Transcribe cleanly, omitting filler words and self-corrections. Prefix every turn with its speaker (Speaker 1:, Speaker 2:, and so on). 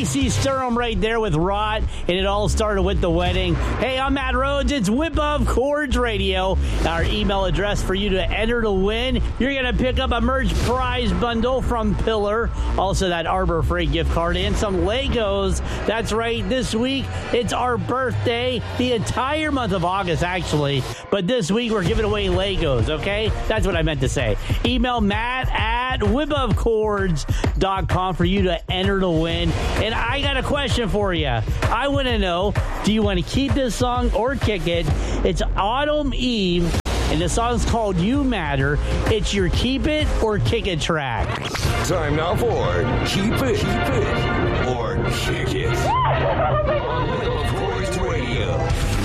Speaker 1: Lacey Sturm right there with Rot, and it all started with the wedding. Hey, I'm Matt Rhodes. It's Whip of Chords Radio. Our email address for you to enter to win. You're going to pick up a merch prize bundle from Pillar. Also, that Arbor Freight gift card and some Legos. That's right. This week, it's our birthday. The entire month of August, actually. But this week, we're giving away Legos, okay? That's what I meant to say. Email Matt at whipofchords.com for you to enter to win. And I got a question for you. I want to know, do you want to keep this song or kick it? It's Autumn Eve, and the song's called You Matter. It's your keep it or kick it track.
Speaker 2: Time now for Keep It, or Kick It. On Whip of Chords Radio.